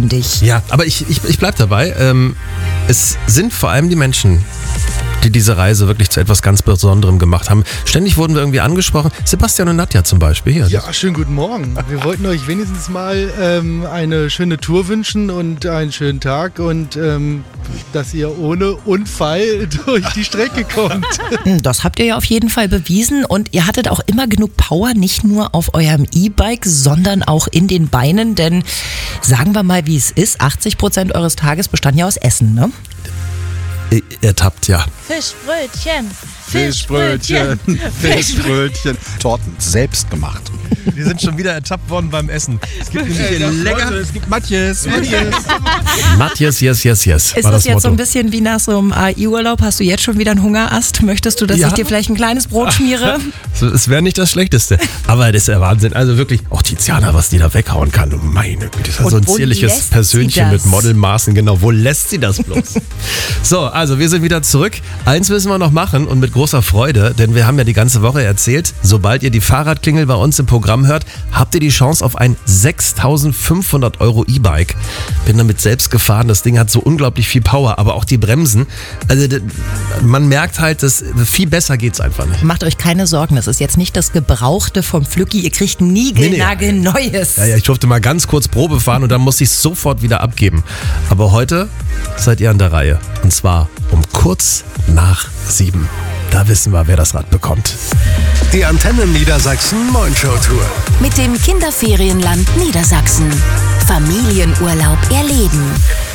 notwendig. Ja, aber ich bleib dabei. Es sind vor allem die Menschen, die diese Reise wirklich zu etwas ganz Besonderem gemacht haben. Ständig wurden wir irgendwie angesprochen. Sebastian und Nadja zum Beispiel hier. Ja, schönen guten Morgen. Wir wollten euch wenigstens mal eine schöne Tour wünschen und einen schönen Tag und dass ihr ohne Unfall durch die Strecke kommt. Das habt ihr ja auf jeden Fall bewiesen und ihr hattet auch immer genug Power, nicht nur auf eurem E-Bike, sondern auch in den Beinen, denn sagen wir mal, wie es ist, 80% eures Tages bestand ja aus Essen, ne? Ertappt, ja. Fischbrötchen, Fischbrötchen, Fischbrötchen. Torten selbst gemacht. Wir sind schon wieder ertappt worden beim Essen. Es gibt nämlich hier lecker. Es gibt Matjes. Matthias, yes. Ist war das jetzt Motto. so ein bisschen wie nach so einem AI-Urlaub? Hast du jetzt schon wieder einen Hungerast? Möchtest du, dass Ja. ich dir vielleicht ein kleines Brot schmiere? Es wäre nicht das Schlechteste. Aber das ist der Wahnsinn. Also wirklich, auch Tiziana, was die da weghauen kann. Oh meine Güte, das ist ja Und so ein wo zierliches lässt Persönchen sie mit das? Modelmaßen. Genau, wo lässt sie das bloß? So, also wir sind wieder zurück. Eins müssen wir noch machen und mit großer Freude, denn wir haben ja die ganze Woche erzählt, sobald ihr die Fahrradklingel bei uns im Programm hört, habt ihr die Chance auf ein 6.500 € E-Bike. Bin damit selbst gefahren, das Ding hat so unglaublich viel Power, aber auch die Bremsen. Also man merkt halt, dass viel besser geht's einfach nicht. Macht euch keine Sorgen, das ist jetzt nicht das Gebrauchte vom Flücki. Ihr kriegt Niegelnagelneues. Ja, ich durfte mal ganz kurz Probe fahren und dann musste ich es sofort wieder abgeben. Aber heute seid ihr an der Reihe. Und zwar um kurz nach 7. Da wissen wir, wer das Rad bekommt. Die Antenne Niedersachsen Morningshow Tour. mit dem Kinderferienland Niedersachsen. Familienurlaub erleben.